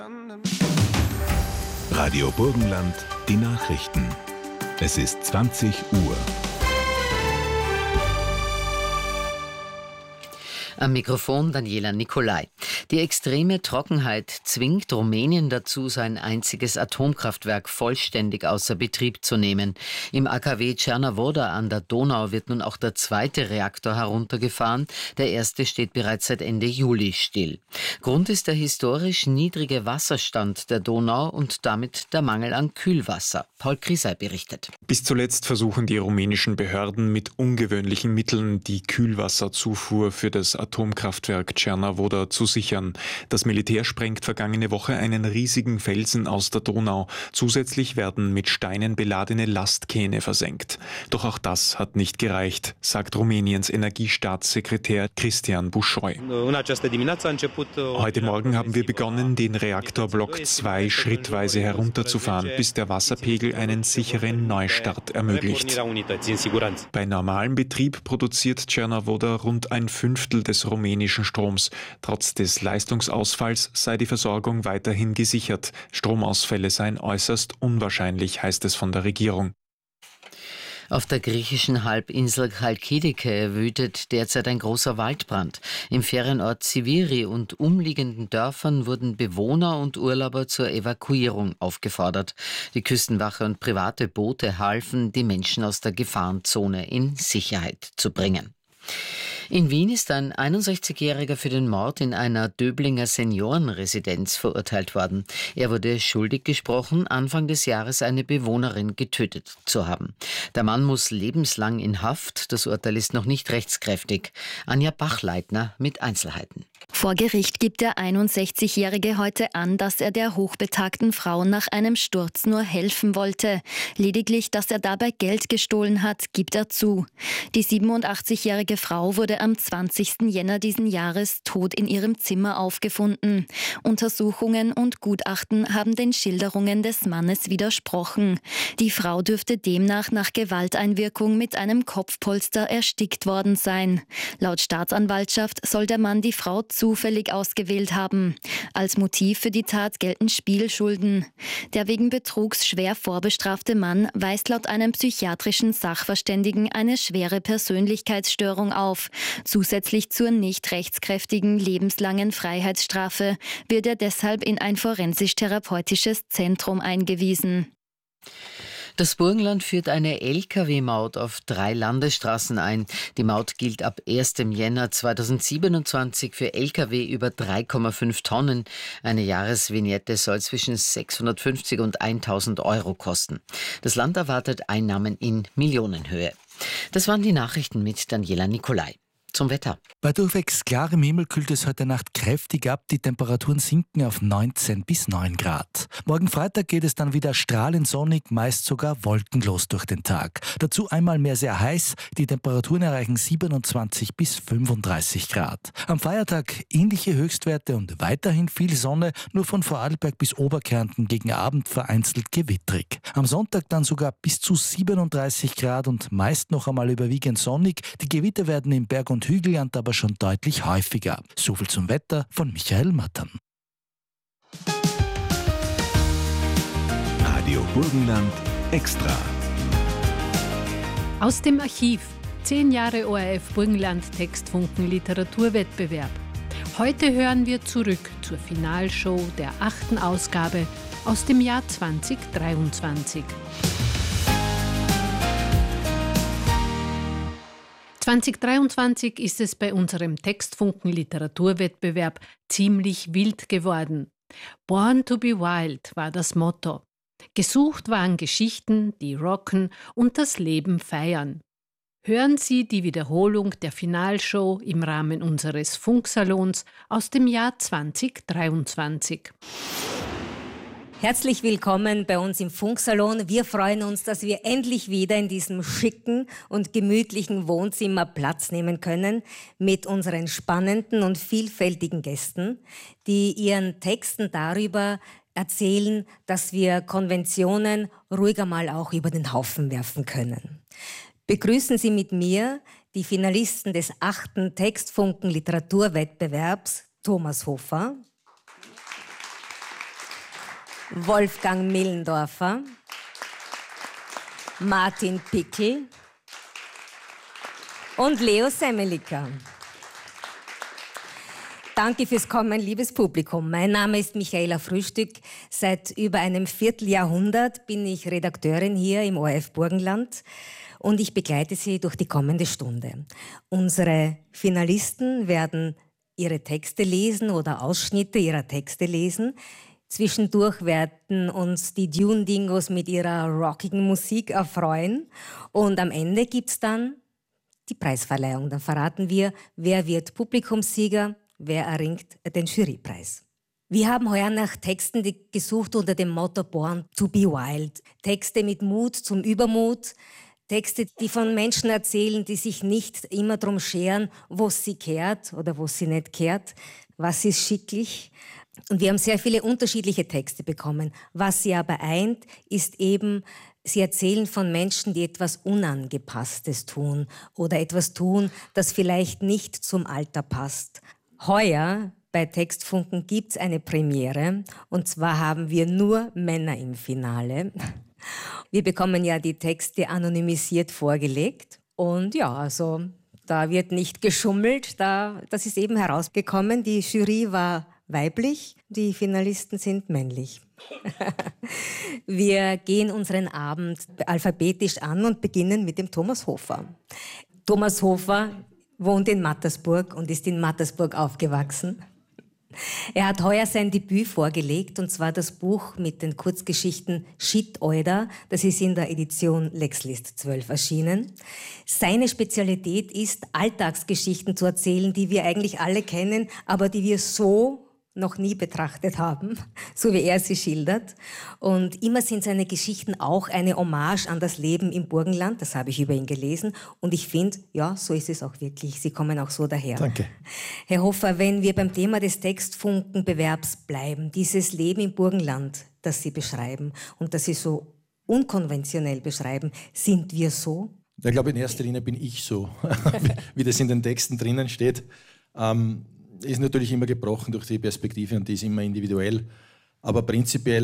Radio Burgenland, die Nachrichten. Es ist 20 Uhr. Am Mikrofon Daniela Nicolai. Die extreme Trockenheit zwingt Rumänien dazu, sein einziges Atomkraftwerk vollständig außer Betrieb zu nehmen. Im AKW Cernavodă an der Donau wird nun auch der zweite Reaktor heruntergefahren. Der erste steht bereits seit Ende Juli still. Grund ist der historisch niedrige Wasserstand der Donau und damit der Mangel an Kühlwasser. Paul Krisei berichtet. Bis zuletzt versuchen die rumänischen Behörden mit ungewöhnlichen Mitteln die Kühlwasserzufuhr für das Atomkraftwerk Cernavodă zu sichern. Das Militär sprengt vergangene Woche einen riesigen Felsen aus der Donau. Zusätzlich werden mit Steinen beladene Lastkähne versenkt. Doch auch das hat nicht gereicht, sagt Rumäniens Energiestaatssekretär Cristian Bușoi. Heute Morgen haben wir begonnen, den Reaktorblock 2 schrittweise herunterzufahren, bis der Wasserpegel einen sicheren Neustart ermöglicht. Bei normalem Betrieb produziert Cernavodă rund ein Fünftel des rumänischen Stroms. Trotz des Leistungsausfalls sei die Versorgung weiterhin gesichert. Stromausfälle seien äußerst unwahrscheinlich, heißt es von der Regierung. Auf der griechischen Halbinsel Chalkidike wütet derzeit ein großer Waldbrand. Im Ferienort Siviri und umliegenden Dörfern wurden Bewohner und Urlauber zur Evakuierung aufgefordert. Die Küstenwache und private Boote halfen, die Menschen aus der Gefahrenzone in Sicherheit zu bringen. In Wien ist ein 61-Jähriger für den Mord in einer Döblinger Seniorenresidenz verurteilt worden. Er wurde schuldig gesprochen, Anfang des Jahres eine Bewohnerin getötet zu haben. Der Mann muss lebenslang in Haft. Das Urteil ist noch nicht rechtskräftig. Anja Bachleitner mit Einzelheiten. Vor Gericht gibt der 61-Jährige heute an, dass er der hochbetagten Frau nach einem Sturz nur helfen wollte. Lediglich, dass er dabei Geld gestohlen hat, gibt er zu. Die 87-jährige Frau wurde am 20. Jänner diesen Jahres tot in ihrem Zimmer aufgefunden. Untersuchungen und Gutachten haben den Schilderungen des Mannes widersprochen. Die Frau dürfte demnach nach Gewalteinwirkung mit einem Kopfpolster erstickt worden sein. Laut Staatsanwaltschaft soll der Mann die Frau zufällig ausgewählt haben. Als Motiv für die Tat gelten Spielschulden. Der wegen Betrugs schwer vorbestrafte Mann weist laut einem psychiatrischen Sachverständigen eine schwere Persönlichkeitsstörung auf. Zusätzlich zur nicht rechtskräftigen lebenslangen Freiheitsstrafe wird er deshalb in ein forensisch-therapeutisches Zentrum eingewiesen. Das Burgenland führt eine Lkw-Maut auf 3 Landesstraßen ein. Die Maut gilt ab 1. Jänner 2027 für Lkw über 3,5 Tonnen. Eine Jahresvignette soll zwischen 650 und 1.000 Euro kosten. Das Land erwartet Einnahmen in Millionenhöhe. Das waren die Nachrichten mit Daniela Nicolai. Zum Wetter. Bei durchwegs klarem Himmel kühlt es heute Nacht kräftig ab. Die Temperaturen sinken auf 19 bis 9 Grad. Morgen Freitag geht es dann wieder strahlend sonnig, meist sogar wolkenlos durch den Tag. Dazu einmal mehr sehr heiß. Die Temperaturen erreichen 27 bis 35 Grad. Am Feiertag ähnliche Höchstwerte und weiterhin viel Sonne, nur von Vorarlberg bis Oberkärnten gegen Abend vereinzelt gewittrig. Am Sonntag dann sogar bis zu 37 Grad und meist noch einmal überwiegend sonnig. Die Gewitter werden im Berg- und Hügelland aber schon deutlich häufiger. Soviel zum Wetter von Michael Mattern. Radio Burgenland Extra. Aus dem Archiv. 10 Jahre ORF Burgenland Textfunken Literaturwettbewerb. Heute hören wir zurück zur Finalshow der 8. Ausgabe aus dem Jahr 2023. 2023 ist es bei unserem Textfunken-Literaturwettbewerb ziemlich wild geworden. Born to be Wild war das Motto. Gesucht waren Geschichten, die rocken und das Leben feiern. Hören Sie die Wiederholung der Finalshow im Rahmen unseres Funksalons aus dem Jahr 2023. Herzlich willkommen bei uns im Funksalon. Wir freuen uns, dass wir endlich wieder in diesem schicken und gemütlichen Wohnzimmer Platz nehmen können mit unseren spannenden und vielfältigen Gästen, die ihren Texten darüber erzählen, dass wir Konventionen ruhiger mal auch über den Haufen werfen können. Begrüßen Sie mit mir die Finalisten des 8. Textfunken Literaturwettbewerbs, Thomas Hofer, Wolfgang Millendorfer, Martin Pickel und Leo Semmelika. Danke fürs Kommen, liebes Publikum. Mein Name ist Michaela Frühstück. Seit über einem Vierteljahrhundert bin ich Redakteurin hier im ORF Burgenland und ich begleite Sie durch die kommende Stunde. Unsere Finalisten werden ihre Texte lesen oder Ausschnitte ihrer Texte lesen. Zwischendurch werden uns die Dune-Dingos mit ihrer rockigen Musik erfreuen. Und am Ende gibt es dann die Preisverleihung. Dann verraten wir, wer wird Publikumssieger, wer erringt den Jurypreis. Wir haben heuer nach Texten gesucht unter dem Motto Born to be Wild. Texte mit Mut zum Übermut. Texte, die von Menschen erzählen, die sich nicht immer darum scheren, wo sie kehrt oder wo sie nicht kehrt. Was ist schicklich? Und wir haben sehr viele unterschiedliche Texte bekommen. Was sie aber eint, ist eben, sie erzählen von Menschen, die etwas Unangepasstes tun oder etwas tun, das vielleicht nicht zum Alter passt. Heuer bei Textfunken gibt es eine Premiere und zwar haben wir nur Männer im Finale. Wir bekommen ja die Texte anonymisiert vorgelegt und ja, also da wird nicht geschummelt, das ist eben herausgekommen. Die Jury war weiblich, die Finalisten sind männlich. Wir gehen unseren Abend alphabetisch an und beginnen mit dem Thomas Hofer. Thomas Hofer wohnt in Mattersburg und ist in Mattersburg aufgewachsen. Er hat heuer sein Debüt vorgelegt, und zwar das Buch mit den Kurzgeschichten Shit Oida. Das ist in der Edition Lexlist 12 erschienen. Seine Spezialität ist, Alltagsgeschichten zu erzählen, die wir eigentlich alle kennen, aber die wir so noch nie betrachtet haben, so wie er sie schildert. Und immer sind seine Geschichten auch eine Hommage an das Leben im Burgenland. Das habe ich über ihn gelesen. Und ich finde, ja, so ist es auch wirklich. Sie kommen auch so daher. Danke. Herr Hofer, wenn wir beim Thema des Textfunkenbewerbs bleiben, dieses Leben im Burgenland, das Sie beschreiben und das Sie so unkonventionell beschreiben, sind wir so? Ich glaube, in erster Linie bin ich so, wie das in den Texten drinnen steht. Ist natürlich immer gebrochen durch die Perspektive und die ist immer individuell. Aber prinzipiell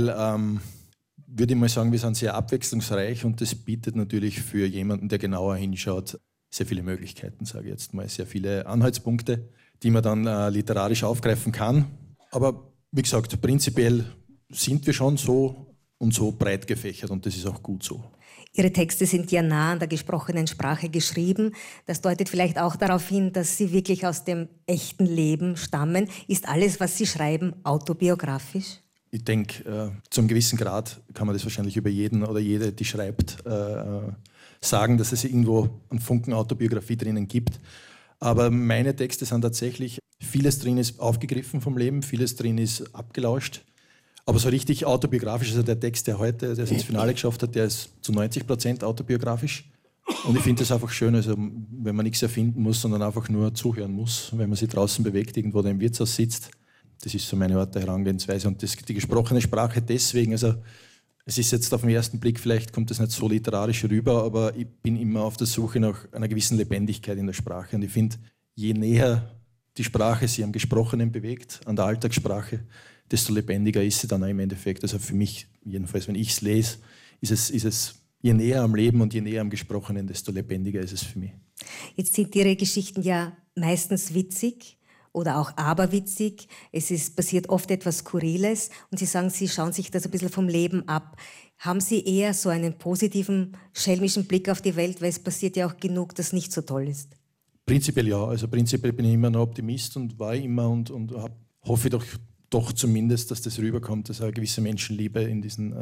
würde ich mal sagen, wir sind sehr abwechslungsreich und das bietet natürlich für jemanden, der genauer hinschaut, sehr viele Möglichkeiten, sage ich jetzt mal, sehr viele Anhaltspunkte, die man dann literarisch aufgreifen kann. Aber wie gesagt, prinzipiell sind wir schon so und so breit gefächert und das ist auch gut so. Ihre Texte sind ja nah an der gesprochenen Sprache geschrieben. Das deutet vielleicht auch darauf hin, dass Sie wirklich aus dem echten Leben stammen. Ist alles, was Sie schreiben, autobiografisch? Ich denke, zu einem gewissen Grad kann man das wahrscheinlich über jeden oder jede, die schreibt, sagen, dass es irgendwo einen Funken Autobiografie drinnen gibt. Aber meine Texte sind tatsächlich, vieles drin ist aufgegriffen vom Leben, vieles drin ist abgelauscht. Aber so richtig autobiografisch, also der Text, der heute, der es ins Finale geschafft hat, der ist zu 90% autobiografisch. Und ich finde das einfach schön, also wenn man nichts erfinden muss, sondern einfach nur zuhören muss, wenn man sich draußen bewegt, irgendwo da im Wirtshaus sitzt. Das ist so meine Art der Herangehensweise. Und die gesprochene Sprache deswegen, also es ist jetzt auf den ersten Blick, vielleicht kommt das nicht so literarisch rüber, aber ich bin immer auf der Suche nach einer gewissen Lebendigkeit in der Sprache. Und ich finde, je näher die Sprache sich am Gesprochenen bewegt, an der Alltagssprache, desto lebendiger ist sie dann auch im Endeffekt. Also für mich, jedenfalls, wenn ich es lese, ist es je näher am Leben und je näher am Gesprochenen, desto lebendiger ist es für mich. Jetzt sind Ihre Geschichten ja meistens witzig oder auch aberwitzig. Passiert oft etwas Skurriles und Sie sagen, Sie schauen sich das ein bisschen vom Leben ab. Haben Sie eher so einen positiven, schelmischen Blick auf die Welt, weil es passiert ja auch genug, das nicht so toll ist? Prinzipiell ja. Also prinzipiell bin ich immer ein Optimist und war immer und hoffe doch zumindest, dass das rüberkommt, dass eine gewisse Menschenliebe in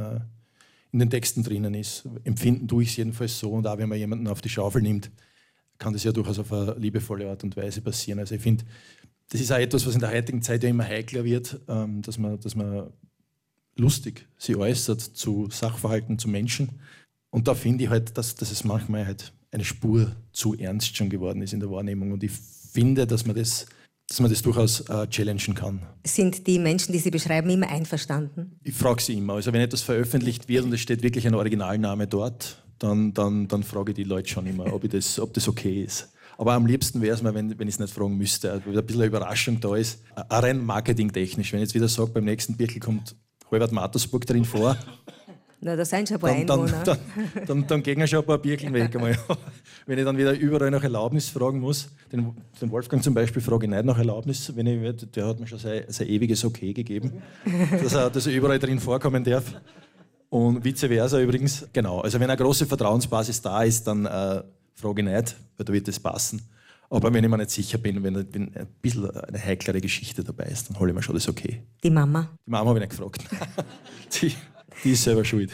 den Texten drinnen ist. Empfinden tue ich es jedenfalls so. Und auch wenn man jemanden auf die Schaufel nimmt, kann das ja durchaus auf eine liebevolle Art und Weise passieren. Also ich finde, das ist auch etwas, was in der heutigen Zeit ja immer heikler wird, dass man lustig sich äußert zu Sachverhalten, zu Menschen. Und da finde ich halt, dass es manchmal halt eine Spur zu ernst schon geworden ist in der Wahrnehmung. Und ich finde, dass man das durchaus challengen kann. Sind die Menschen, die Sie beschreiben, immer einverstanden? Ich frage sie immer. Also wenn etwas veröffentlicht wird und es steht wirklich ein Originalname dort, dann frage ich die Leute schon immer, ob das okay ist. Aber am liebsten wäre es mir, wenn ich es nicht fragen müsste, weil ein bisschen eine Überraschung da ist. Auch rein marketingtechnisch. Wenn ich jetzt wieder sage, beim nächsten Birkel kommt Halbert Mattersburg drin vor. Na, da sind schon ein paar Einwohner. Dann gehen ja schon ein paar Bierchen weg. Einmal. Wenn ich dann wieder überall nach Erlaubnis fragen muss, den Wolfgang zum Beispiel frage ich nicht nach Erlaubnis, der hat mir schon sein ewiges Okay gegeben, dass er überall drin vorkommen darf. Und vice versa übrigens. Genau, also wenn eine große Vertrauensbasis da ist, dann frage ich nicht, weil da wird das passen. Aber wenn ich mir nicht sicher bin, wenn ein bisschen eine heiklere Geschichte dabei ist, dann hole ich mir schon das Okay. Die Mama? Die Mama habe ich nicht gefragt. Die ist selber schuld.